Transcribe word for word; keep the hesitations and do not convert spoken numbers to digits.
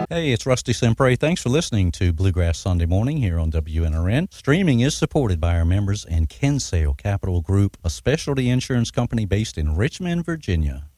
Hey, it's Rusty Sempre. Thanks for listening to Bluegrass Sunday Morning here on W N R N. Streaming is supported by our members and Kinsale Capital Group, a specialty insurance company based in Richmond, Virginia.